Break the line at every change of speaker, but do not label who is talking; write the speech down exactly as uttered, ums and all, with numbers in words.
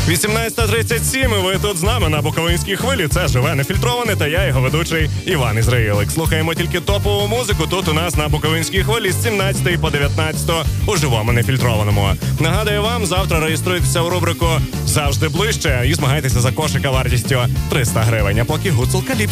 вісімнадцята тридцять сім, і ви тут з нами на Буковинській хвилі. Це «Живе нефільтроване» та я, його ведучий Іван Ізраїлик. Слухаємо тільки топову музику тут у нас на Буковинській хвилі з сімнадцятої по дев'ятнадцяту у живому нефільтрованому. Нагадую вам, завтра реєструйтеся у рубрику «Завжди ближче» і змагайтеся за кошика вартістю триста гривень. А поки гуцул Каліпсо.